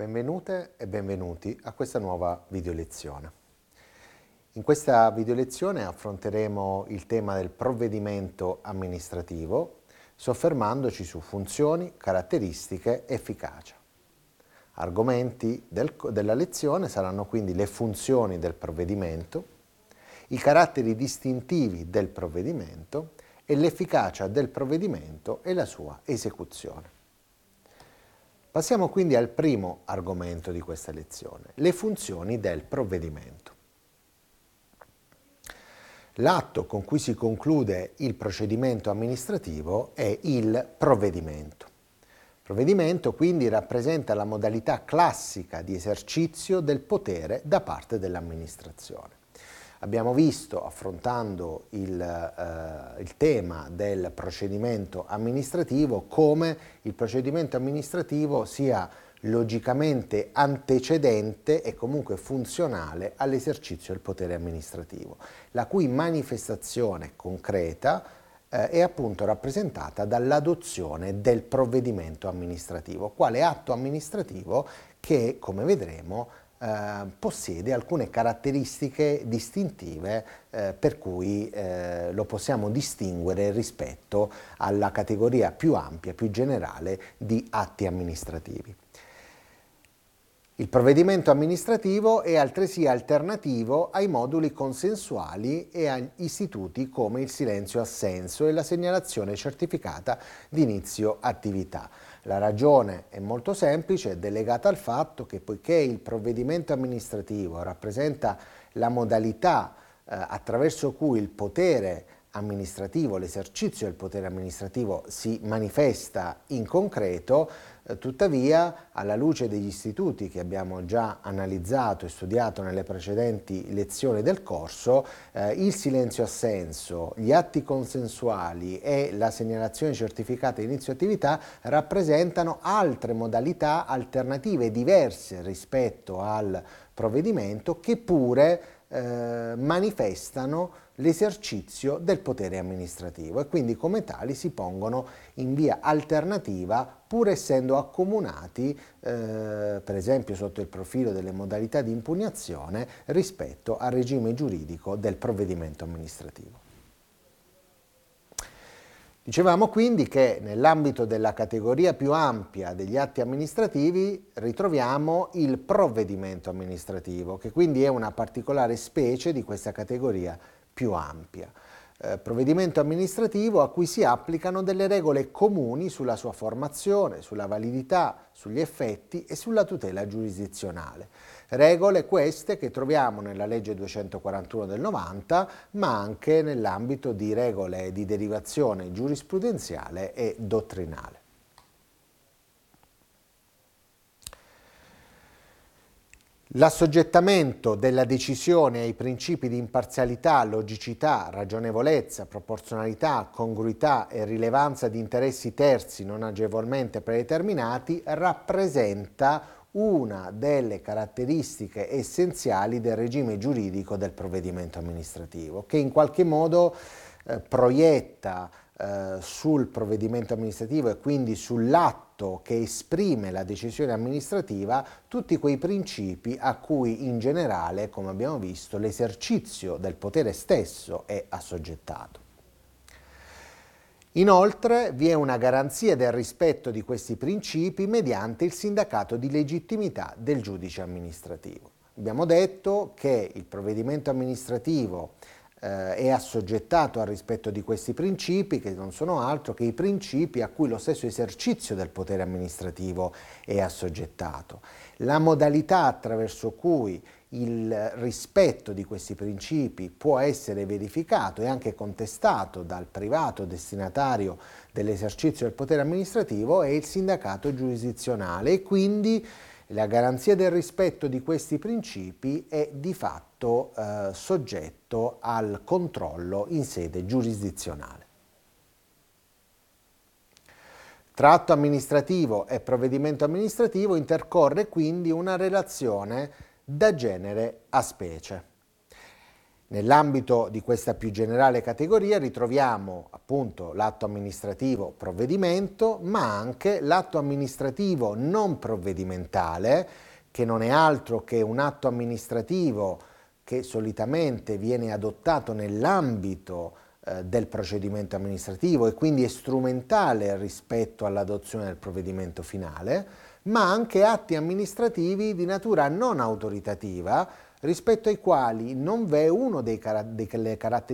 Benvenute e benvenuti a questa nuova videolezione. In questa videolezione affronteremo il tema del provvedimento amministrativo, soffermandoci su funzioni, caratteristiche, efficacia. Argomenti della lezione saranno quindi le funzioni del provvedimento, i caratteri distintivi del provvedimento e l'efficacia del provvedimento e la sua esecuzione. Passiamo quindi al primo argomento di questa lezione, le funzioni del provvedimento. L'atto con cui si conclude il procedimento amministrativo è il provvedimento. Il provvedimento quindi rappresenta la modalità classica di esercizio del potere da parte dell'amministrazione. Abbiamo visto, affrontando il tema del procedimento amministrativo, come il procedimento amministrativo sia logicamente antecedente e comunque funzionale all'esercizio del potere amministrativo, la cui manifestazione concreta è appunto rappresentata dall'adozione del provvedimento amministrativo, quale atto amministrativo che, come vedremo, possiede alcune caratteristiche distintive per cui lo possiamo distinguere rispetto alla categoria più ampia, più generale di atti amministrativi. Il provvedimento amministrativo è altresì alternativo ai moduli consensuali e agli istituti come il silenzio-assenso e la segnalazione certificata di inizio attività. La ragione è molto semplice, è legata al fatto che poiché il provvedimento amministrativo rappresenta la modalità attraverso cui il potere amministrativo, l'esercizio del potere amministrativo si manifesta in concreto, tuttavia, alla luce degli istituti che abbiamo già analizzato e studiato nelle precedenti lezioni del corso, il silenzio-assenso, gli atti consensuali e la segnalazione certificata di inizio attività rappresentano altre modalità alternative diverse rispetto al provvedimento che pure manifestano l'esercizio del potere amministrativo e quindi come tali si pongono in via alternativa pur essendo accomunati per esempio sotto il profilo delle modalità di impugnazione rispetto al regime giuridico del provvedimento amministrativo. Dicevamo quindi che nell'ambito della categoria più ampia degli atti amministrativi ritroviamo il provvedimento amministrativo, che quindi è una particolare specie di questa categoria più ampia. Provvedimento amministrativo a cui si applicano delle regole comuni sulla sua formazione, sulla validità, sugli effetti e sulla tutela giurisdizionale. Regole queste che troviamo nella legge 241 del 90, ma anche nell'ambito di regole di derivazione giurisprudenziale e dottrinale. L'assoggettamento della decisione ai principi di imparzialità, logicità, ragionevolezza, proporzionalità, congruità e rilevanza di interessi terzi non agevolmente predeterminati rappresenta una delle caratteristiche essenziali del regime giuridico del provvedimento amministrativo, che in qualche modo proietta sul provvedimento amministrativo e quindi sull'atto che esprime la decisione amministrativa tutti quei principi a cui in generale, come abbiamo visto, l'esercizio del potere stesso è assoggettato. Inoltre vi è una garanzia del rispetto di questi principi mediante il sindacato di legittimità del giudice amministrativo. Abbiamo detto che il provvedimento amministrativo è assoggettato al rispetto di questi principi, che non sono altro che i principi a cui lo stesso esercizio del potere amministrativo è assoggettato. La modalità attraverso cui il rispetto di questi principi può essere verificato e anche contestato dal privato destinatario dell'esercizio del potere amministrativo è il sindacato giurisdizionale e quindi la garanzia del rispetto di questi principi è di fatto soggetto al controllo in sede giurisdizionale. Tra atto amministrativo e provvedimento amministrativo intercorre quindi una relazione da genere a specie. Nell'ambito di questa più generale categoria ritroviamo appunto l'atto amministrativo provvedimento, ma anche l'atto amministrativo non provvedimentale, che non è altro che un atto amministrativo che solitamente viene adottato nell'ambito del procedimento amministrativo e quindi è strumentale rispetto all'adozione del provvedimento finale, ma anche atti amministrativi di natura non autoritativa, rispetto ai quali non v'è uno delle caratteristiche